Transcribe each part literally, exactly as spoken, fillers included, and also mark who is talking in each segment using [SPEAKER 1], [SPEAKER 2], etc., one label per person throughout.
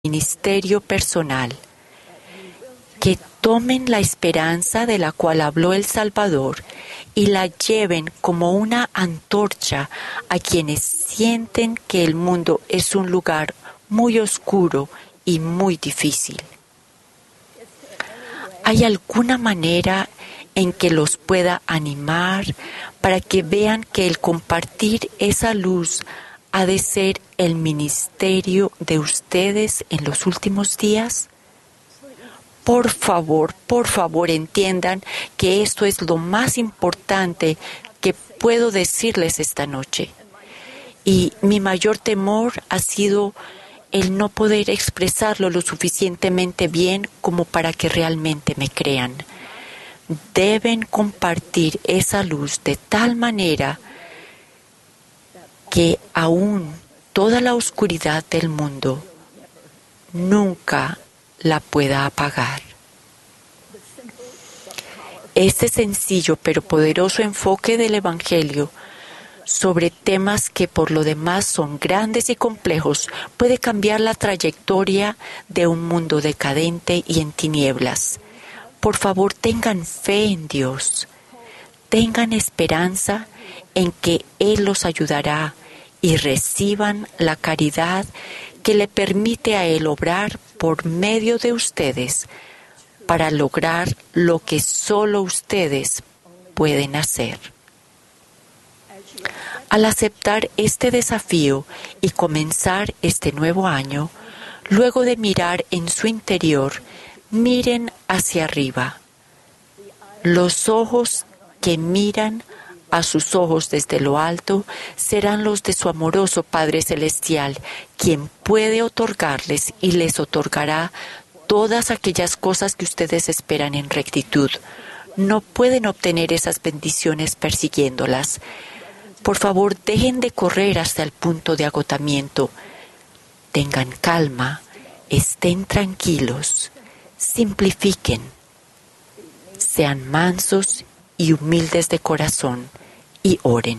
[SPEAKER 1] ministerio personal, que tomen la esperanza de la cual habló el Salvador y la lleven como una antorcha a quienes sienten que el mundo es un lugar muy oscuro y muy difícil. ¿Hay alguna manera en que los pueda animar para que vean que el compartir esa luz ha de ser el ministerio de ustedes en los últimos días? Por favor, por favor, entiendan que esto es lo más importante que puedo decirles esta noche. Y mi mayor temor ha sido el no poder expresarlo lo suficientemente bien como para que realmente me crean. Deben compartir esa luz de tal manera que aún toda la oscuridad del mundo nunca la pueda apagar. Este sencillo pero poderoso enfoque del Evangelio sobre temas que por lo demás son grandes y complejos puede cambiar la trayectoria de un mundo decadente y en tinieblas. Por favor, tengan fe en Dios. Tengan esperanza en que Él los ayudará y reciban la caridad que le permite a Él obrar por medio de ustedes para lograr lo que solo ustedes pueden hacer. Al aceptar este desafío y comenzar este nuevo año, luego de mirar en su interior, miren hacia arriba. Los ojos que miran a sus ojos desde lo alto serán los de su amoroso Padre Celestial, quien puede otorgarles y les otorgará todas aquellas cosas que ustedes esperan en rectitud. No pueden obtener esas bendiciones persiguiéndolas. Por favor, dejen de correr hasta el punto de agotamiento. Tengan calma, estén tranquilos, simplifiquen, sean mansos y humildes de corazón y oren.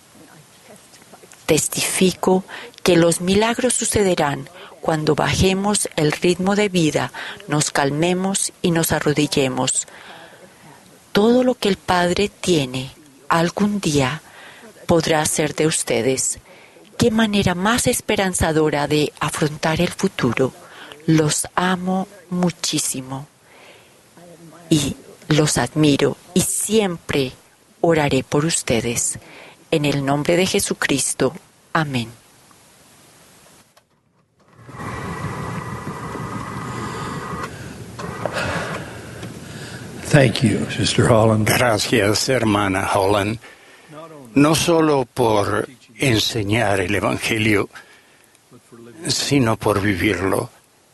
[SPEAKER 1] Testifico que los milagros sucederán cuando bajemos el ritmo de vida, nos calmemos y nos arrodillemos. Todo lo que el Padre tiene algún día podrá ser de ustedes. Qué manera más esperanzadora de afrontar el futuro. Los amo muchísimo y los admiro y siempre oraré por ustedes. En el nombre de Jesucristo. Amén.
[SPEAKER 2] Thank you, Sister Holland.
[SPEAKER 3] Gracias, hermana Holland, no solo por enseñar el Evangelio, sino por vivirlo.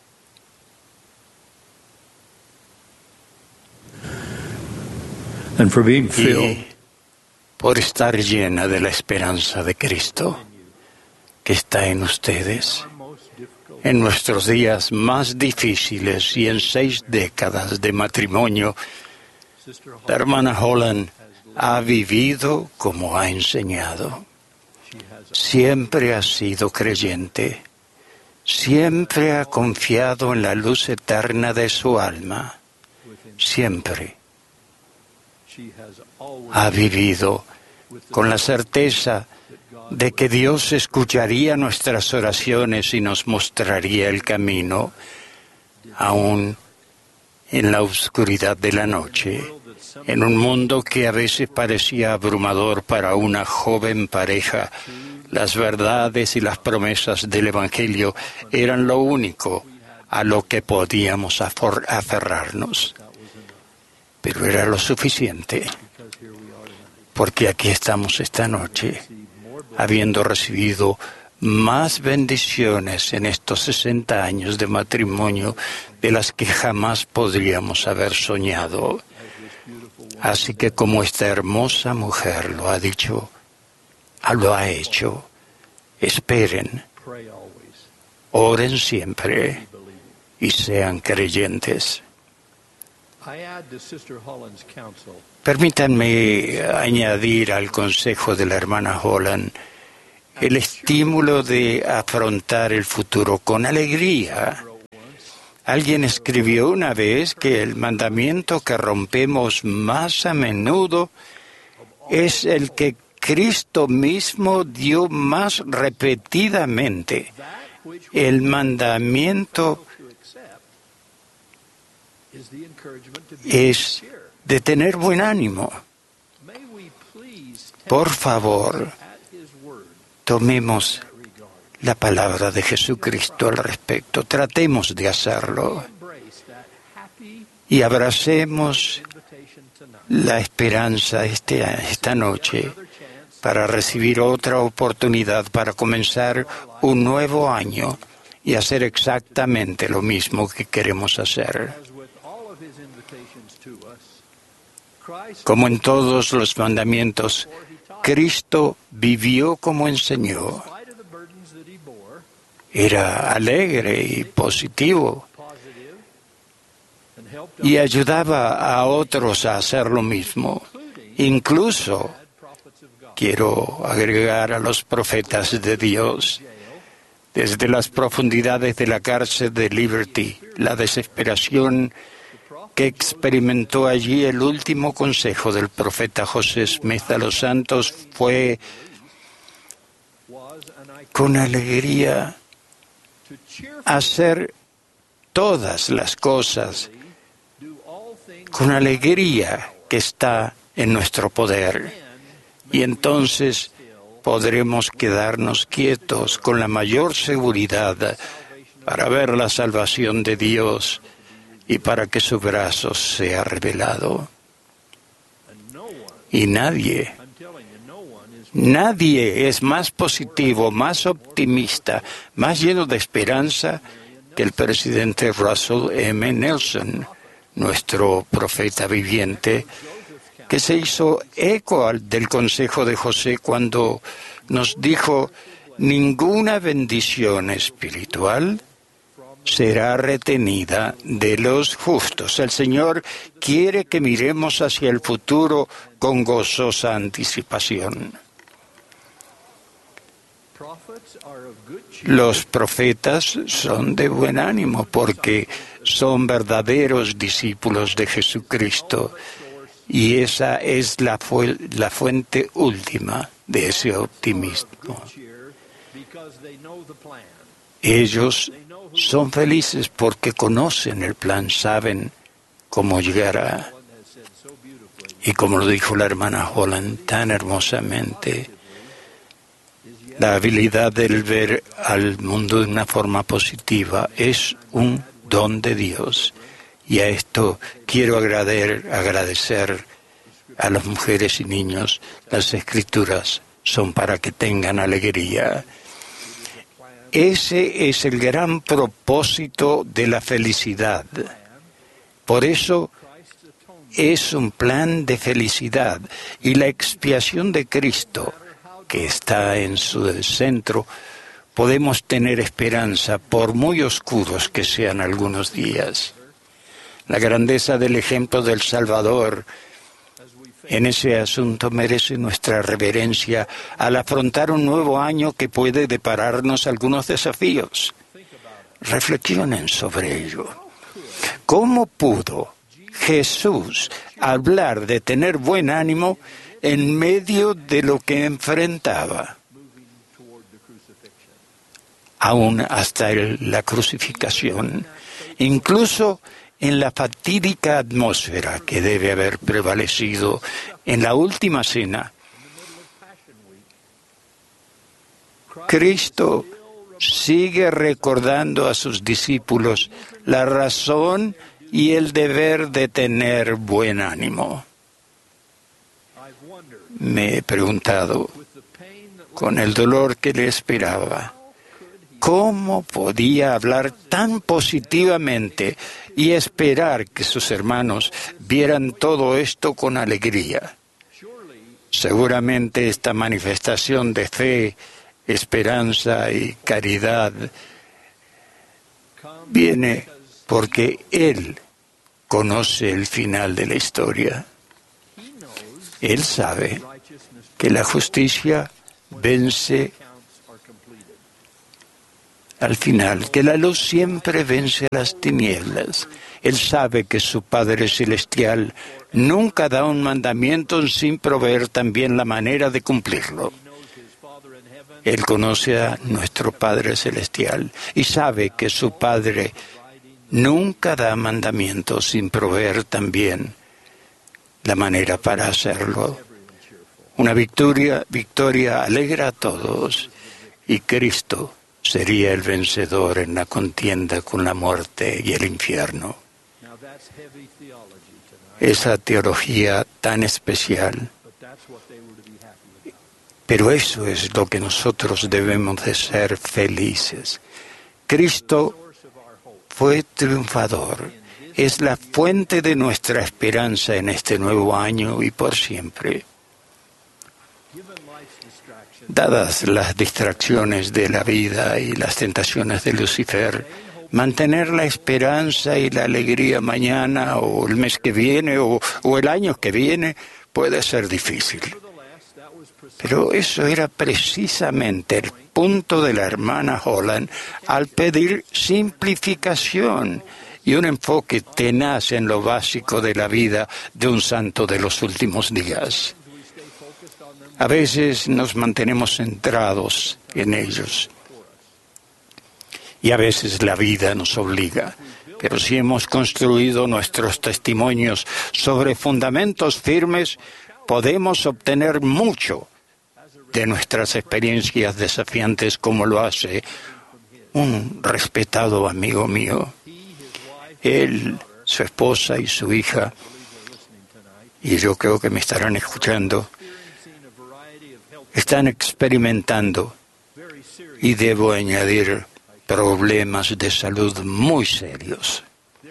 [SPEAKER 2] And for being
[SPEAKER 3] Y
[SPEAKER 2] filled
[SPEAKER 3] por estar llena de la esperanza de Cristo que está en ustedes. En nuestros días más difíciles y en seis décadas de matrimonio, la hermana Holland ha vivido como ha enseñado. Siempre ha sido creyente. Siempre ha confiado en la luz eterna de su alma. Siempre ha vivido con la certeza de que Dios escucharía nuestras oraciones y nos mostraría el camino, aún en la oscuridad de la noche, en un mundo que a veces parecía abrumador para una joven pareja. Las verdades y las promesas del Evangelio eran lo único a lo que podíamos aferrarnos. Pero era lo suficiente, porque aquí estamos esta noche, habiendo recibido más bendiciones en estos sesenta años de matrimonio de las que jamás podríamos haber soñado. Así que como esta hermosa mujer lo ha dicho, lo ha hecho, esperen, oren siempre y sean creyentes. Permítanme añadir al consejo de la hermana Holland el estímulo de afrontar el futuro con alegría Alguien escribió una vez que el mandamiento que rompemos más a menudo es el que Cristo mismo dio más repetidamente. El mandamiento es de tener buen ánimo. Por favor, tomemos la palabra de Jesucristo al respecto. Tratemos de hacerlo y abracemos la esperanza este, esta noche para recibir otra oportunidad para comenzar un nuevo año y hacer exactamente lo mismo que queremos hacer. Como en todos los mandamientos, Cristo vivió como enseñó. Era alegre y positivo y ayudaba a otros a hacer lo mismo. Incluso quiero agregar a los profetas de Dios. Desde las profundidades de la cárcel de Liberty, la desesperación que experimentó allí, el último consejo del profeta José Smith a los santos fue: con alegría hacer todas las cosas, con alegría que está en nuestro poder. Y entonces podremos quedarnos quietos con la mayor seguridad para ver la salvación de Dios y para que su brazo sea revelado. Y nadie, nadie es más positivo, más optimista, más lleno de esperanza que el presidente Russell M. Nelson, nuestro profeta viviente, que se hizo eco del consejo de José cuando nos dijo: ninguna bendición espiritual será retenida de los justos. El Señor quiere que miremos hacia el futuro con gozosa anticipación. Los profetas son de buen ánimo porque son verdaderos discípulos de Jesucristo. Y esa es la, fu- la fuente última de ese optimismo. Ellos son felices porque conocen el plan, saben cómo llegará. Y como lo dijo la hermana Holland tan hermosamente, la habilidad de ver al mundo de una forma positiva es un don de Dios. Y a esto quiero agradecer, agradecer a las mujeres y niños. Las Escrituras son para que tengan alegría. Ese es el gran propósito de la felicidad. Por eso es un plan de felicidad. Y la expiación de Cristo, que está en su centro, podemos tener esperanza por muy oscuros que sean algunos días. La grandeza del ejemplo del Salvador en ese asunto merece nuestra reverencia al afrontar un nuevo año que puede depararnos algunos desafíos. Reflexionen sobre ello. ¿Cómo pudo Jesús hablar de tener buen ánimo en medio de lo que enfrentaba, aún hasta el, la crucificación, incluso en la fatídica atmósfera que debe haber prevalecido en la última cena? Cristo sigue recordando a sus discípulos la razón y el deber de tener buen ánimo. Me he preguntado, con el dolor que le esperaba, ¿cómo podía hablar tan positivamente y esperar que sus hermanos vieran todo esto con alegría? Seguramente esta manifestación de fe, esperanza y caridad viene porque Él conoce el final de la historia. Él sabe que la justicia vence al final, que la luz siempre vence a las tinieblas. Él sabe que su Padre Celestial nunca da un mandamiento sin proveer también la manera de cumplirlo. Él conoce a nuestro Padre Celestial y sabe que su Padre nunca da mandamientos sin proveer también la manera para hacerlo. Una victoria, victoria alegra a todos, y Cristo sería el vencedor en la contienda con la muerte y el infierno. Esa teología tan especial. Pero eso es lo que nosotros debemos de ser felices. Cristo fue triunfador. Es la fuente de nuestra esperanza en este nuevo año y por siempre. Dadas las distracciones de la vida y las tentaciones de Lucifer, mantener la esperanza y la alegría mañana o el mes que viene o, o el año que viene puede ser difícil. Pero eso era precisamente el punto de la hermana Holland al pedir simplificación y un enfoque tenaz en lo básico de la vida de un santo de los últimos días. A veces nos mantenemos centrados en ellos y a veces la vida nos obliga. Pero si hemos construido nuestros testimonios sobre fundamentos firmes, podemos obtener mucho de nuestras experiencias desafiantes, como lo hace un respetado amigo mío. Él, su esposa y su hija, y yo creo que me estarán escuchando, están experimentando, y debo añadir, problemas de salud muy serios.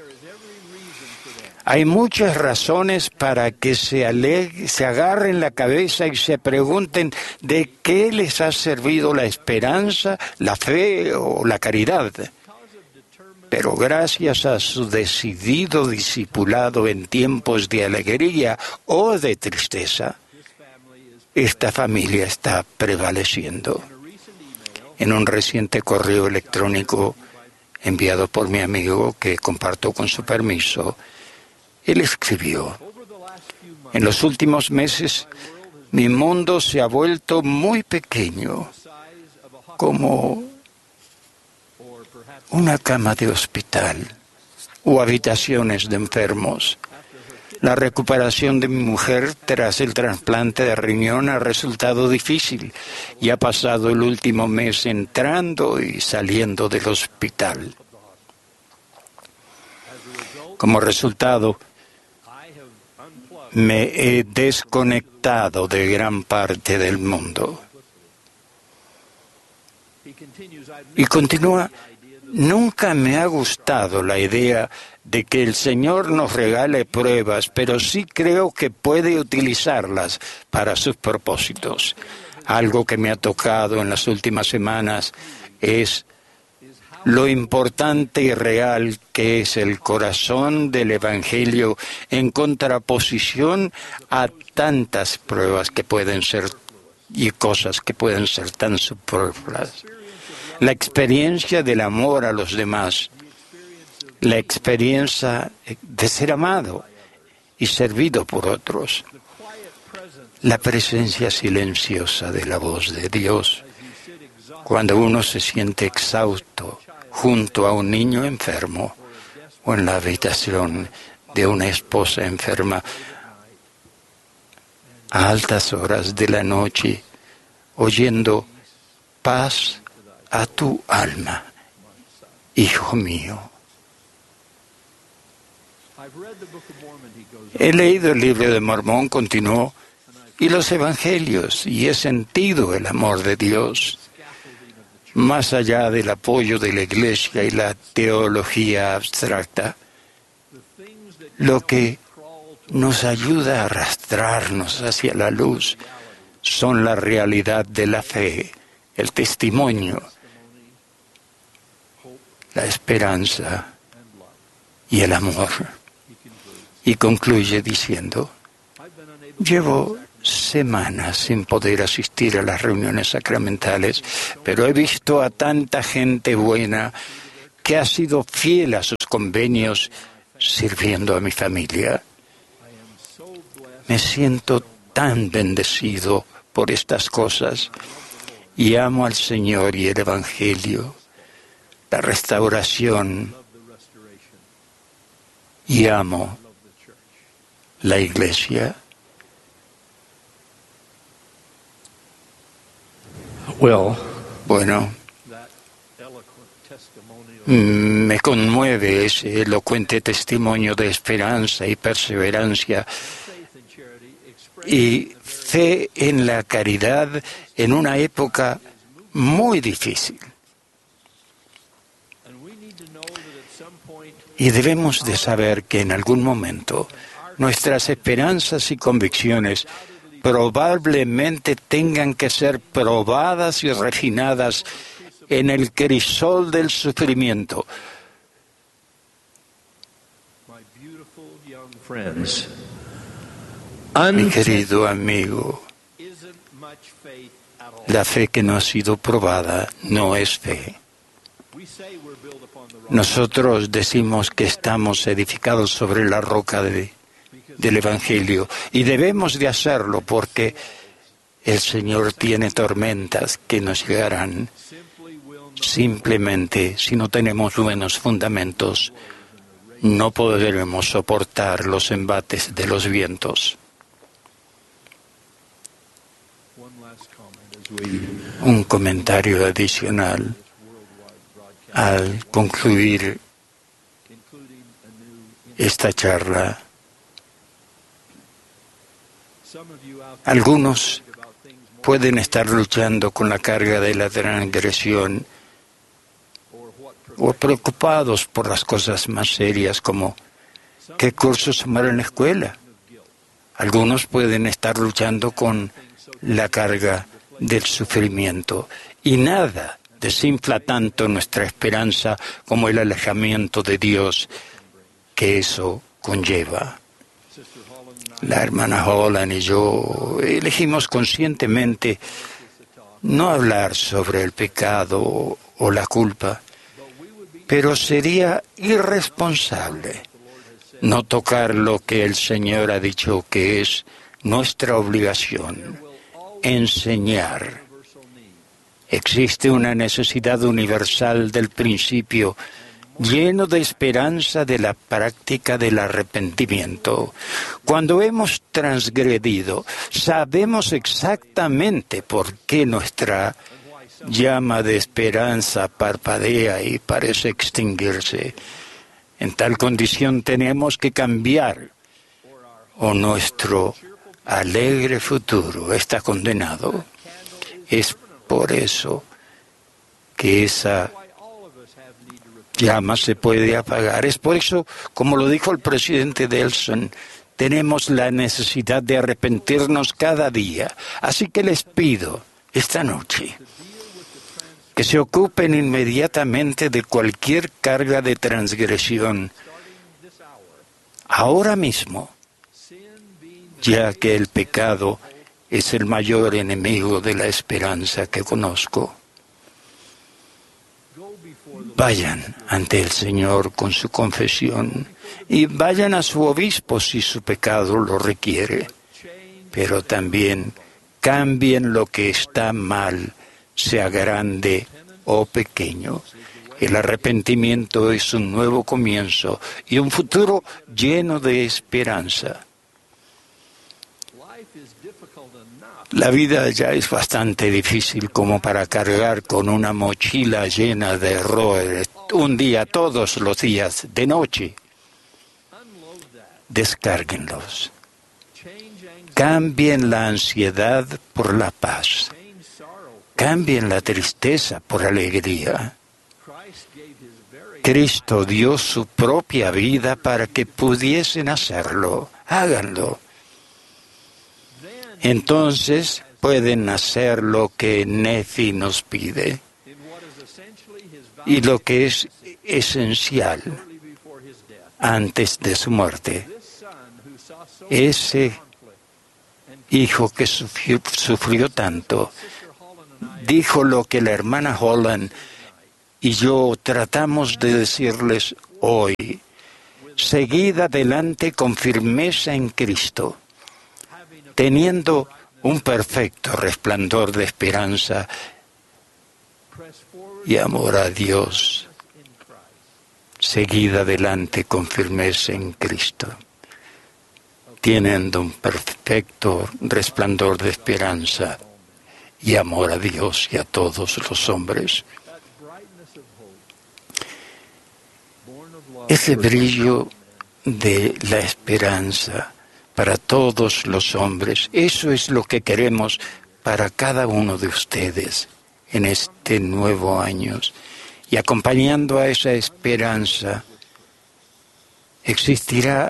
[SPEAKER 3] Hay muchas razones para que se, ale- se agarren la cabeza y se pregunten de qué les ha servido la esperanza, la fe o la caridad. Pero gracias a su decidido discipulado en tiempos de alegría o de tristeza, esta familia está prevaleciendo. En un reciente correo electrónico enviado por mi amigo, que comparto con su permiso, él escribió: en los últimos meses mi mundo se ha vuelto muy pequeño, como una cama de hospital o habitaciones de enfermos. La recuperación de mi mujer tras el trasplante de riñón ha resultado difícil y ha pasado el último mes entrando y saliendo del hospital. Como resultado, me he desconectado de gran parte del mundo. Y continúa: nunca me ha gustado la idea de que el Señor nos regale pruebas, pero sí creo que puede utilizarlas para sus propósitos. Algo que me ha tocado en las últimas semanas es lo importante y real que es el corazón del Evangelio en contraposición a tantas pruebas que pueden ser y cosas que pueden ser tan superfluas. La experiencia del amor a los demás, la experiencia de ser amado y servido por otros, la presencia silenciosa de la voz de Dios, cuando uno se siente exhausto junto a un niño enfermo o en la habitación de una esposa enferma a altas horas de la noche, oyendo: paz a tu alma, hijo mío. He leído el libro de Mormón, continuó, y los evangelios, y he sentido el amor de Dios, más allá del apoyo de la Iglesia y la teología abstracta. Lo que nos ayuda a arrastrarnos hacia la luz son la realidad de la fe, el testimonio, la esperanza y el amor. Y concluye diciendo: llevo semanas sin poder asistir a las reuniones sacramentales, pero he visto a tanta gente buena que ha sido fiel a sus convenios sirviendo a mi familia. Me siento tan bendecido por estas cosas y amo al Señor y el Evangelio, la restauración, y amo la Iglesia. Bueno, me conmueve ese elocuente testimonio de esperanza y perseverancia y fe en la caridad en una época muy difícil. Y debemos de saber que en algún momento nuestras esperanzas y convicciones probablemente tengan que ser probadas y refinadas en el crisol del sufrimiento. Mi querido amigo, la fe que no ha sido probada no es fe. Nosotros decimos que estamos edificados sobre la roca de, del Evangelio y debemos de hacerlo porque el Señor tiene tormentas que nos llegarán. Simplemente, si no tenemos buenos fundamentos, no podremos soportar los embates de los vientos. Un comentario adicional al concluir esta charla. Algunos pueden estar luchando con la carga de la transgresión o preocupados por las cosas más serias como qué cursos tomar en la escuela. Algunos pueden estar luchando con la carga del sufrimiento y nada desinfla tanto nuestra esperanza como el alejamiento de Dios que eso conlleva. La hermana Holland y yo elegimos conscientemente no hablar sobre el pecado o la culpa, pero sería irresponsable no tocar lo que el Señor ha dicho que es nuestra obligación, enseñar. Existe una necesidad universal del principio, lleno de esperanza de la práctica del arrepentimiento. Cuando hemos transgredido, sabemos exactamente por qué nuestra llama de esperanza parpadea y parece extinguirse. En tal condición tenemos que cambiar o nuestro alegre futuro está condenado. Es por eso que esa llama se puede apagar. Es por eso, como lo dijo el presidente Nelson, tenemos la necesidad de arrepentirnos cada día. Así que les pido esta noche que se ocupen inmediatamente de cualquier carga de transgresión ahora mismo, ya que el pecado es el mayor enemigo de la esperanza que conozco. Vayan ante el Señor con su confesión y vayan a su obispo si su pecado lo requiere, pero también cambien lo que está mal, sea grande o pequeño. El arrepentimiento es un nuevo comienzo y un futuro lleno de esperanza. La vida ya es bastante difícil como para cargar con una mochila llena de errores un día, todos los días, de noche. Descárguenlos. Cambien la ansiedad por la paz. Cambien la tristeza por alegría. Cristo dio su propia vida para que pudiesen hacerlo. Háganlo. Entonces pueden hacer lo que Nefi nos pide y lo que es esencial antes de su muerte. Ese hijo que sufrió, sufrió tanto, dijo lo que la hermana Holland y yo tratamos de decirles hoy: seguid adelante con firmeza en Cristo, teniendo un perfecto resplandor de esperanza y amor a Dios. Seguid adelante con firmeza en Cristo, teniendo un perfecto resplandor de esperanza y amor a Dios y a todos los hombres. Ese brillo de la esperanza para todos los hombres, eso es lo que queremos para cada uno de ustedes en este nuevo año. Y acompañando a esa esperanza, existirá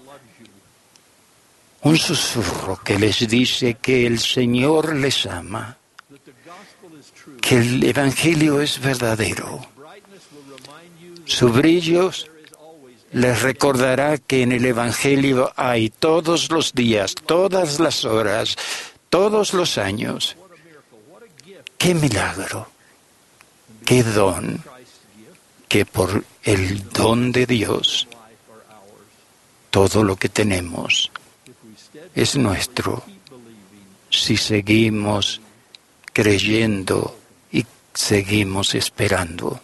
[SPEAKER 3] un susurro que les dice que el Señor les ama, que el Evangelio es verdadero. Su brillo les recordará que en el Evangelio hay todos los días, todas las horas, todos los años. ¡Qué milagro! ¡Qué don! Que por el don de Dios, todo lo que tenemos es nuestro si seguimos creyendo y seguimos esperando.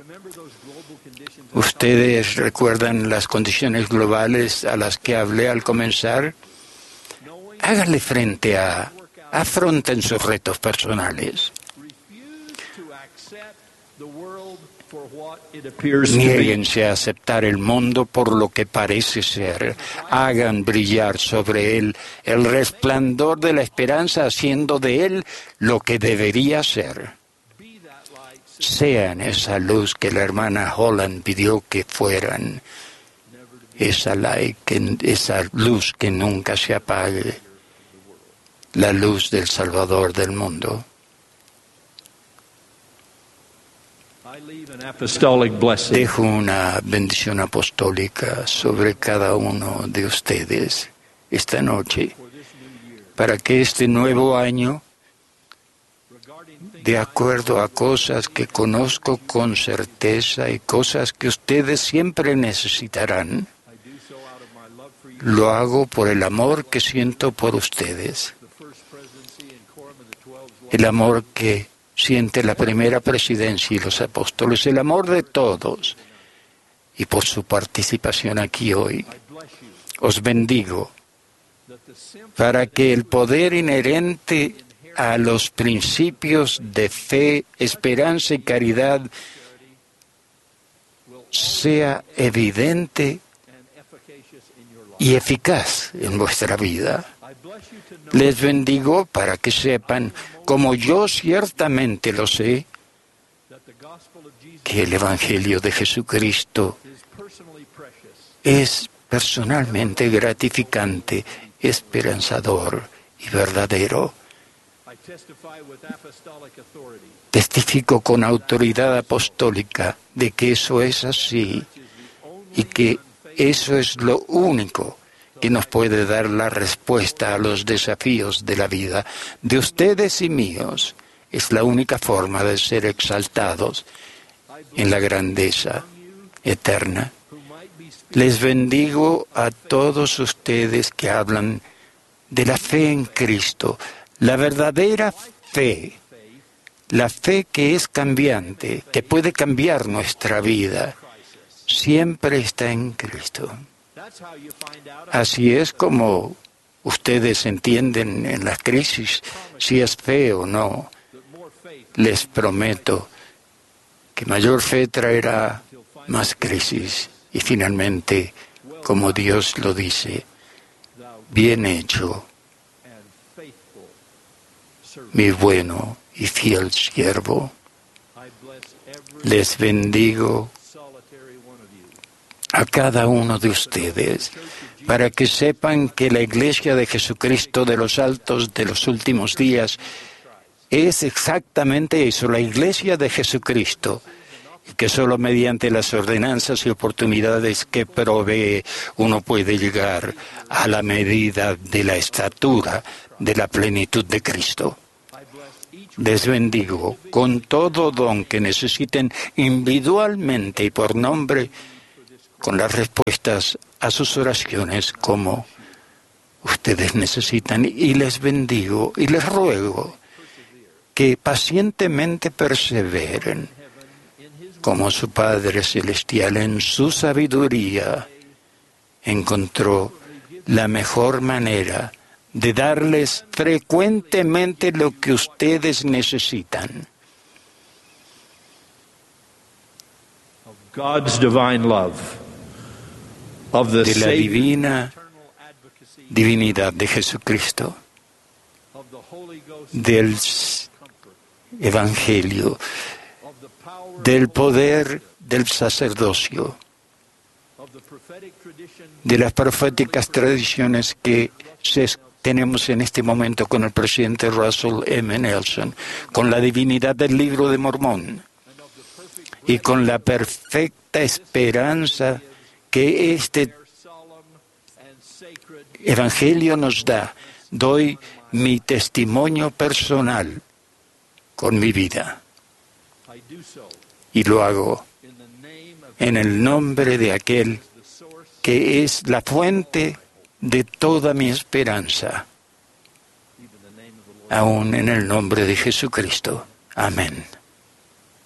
[SPEAKER 3] ¿Ustedes recuerdan las condiciones globales a las que hablé al comenzar? Háganle frente a, afronten sus retos personales. Niéguense a aceptar el mundo por lo que parece ser. Hagan brillar sobre él el resplandor de la esperanza, haciendo de él lo que debería ser. Sean esa luz que la hermana Holland pidió que fueran, esa, light que, esa luz que nunca se apague, la luz del Salvador del mundo. Dejo una bendición apostólica sobre cada uno de ustedes esta noche, para que este nuevo año, de acuerdo a cosas que conozco con certeza y cosas que ustedes siempre necesitarán, lo hago por el amor que siento por ustedes, el amor que siente la primera presidencia y los apóstoles, el amor de todos, y por su participación aquí hoy. Os bendigo para que el poder inherente a los principios de fe, esperanza y caridad sea evidente y eficaz en vuestra vida. Les bendigo para que sepan, como yo ciertamente lo sé, que el Evangelio de Jesucristo es personalmente gratificante, esperanzador y verdadero. Testifico con autoridad apostólica de que eso es así y que eso es lo único que nos puede dar la respuesta a los desafíos de la vida, de ustedes y míos. Es la única forma de ser exaltados en la grandeza eterna. Les bendigo a todos ustedes que hablan de la fe en Cristo, la verdadera fe, la fe que es cambiante, que puede cambiar nuestra vida, siempre está en Cristo. Así es como ustedes entienden en la crisis si es fe o no. Les prometo que mayor fe traerá más crisis y finalmente, como Dios lo dice, bien hecho, mi bueno y fiel siervo. Les bendigo a cada uno de ustedes, para que sepan que la Iglesia de Jesucristo de los Altos de los últimos días es exactamente eso, la Iglesia de Jesucristo, y que solo mediante las ordenanzas y oportunidades que provee uno puede llegar a la medida de la estatura de la plenitud de Cristo. Les bendigo con todo don que necesiten individualmente y por nombre, con las respuestas a sus oraciones como ustedes necesitan. Y les bendigo y les ruego que pacientemente perseveren como su Padre Celestial en su sabiduría encontró la mejor manera de darles frecuentemente lo que ustedes necesitan.
[SPEAKER 2] God's divine love, of the
[SPEAKER 3] De la
[SPEAKER 2] Savior,
[SPEAKER 3] divina divinidad de Jesucristo,
[SPEAKER 2] of the Holy Ghost,
[SPEAKER 3] del Evangelio,
[SPEAKER 2] of the power
[SPEAKER 3] del poder del sacerdocio,
[SPEAKER 2] of the prophetic tradition,
[SPEAKER 3] de las proféticas tradiciones que se tenemos en este momento con el presidente Russell M. Nelson, con la divinidad del Libro de Mormón y con la perfecta esperanza que este
[SPEAKER 2] solemn and sacred.
[SPEAKER 3] Evangelio nos da. Doy mi testimonio personal con mi vida
[SPEAKER 2] I do so
[SPEAKER 3] y lo hago
[SPEAKER 2] in the name of
[SPEAKER 3] en el nombre de aquel
[SPEAKER 2] the source,
[SPEAKER 3] que es la fuente de toda mi esperanza,
[SPEAKER 2] even the name of the Lord.
[SPEAKER 3] aún en el nombre de Jesucristo. Amén.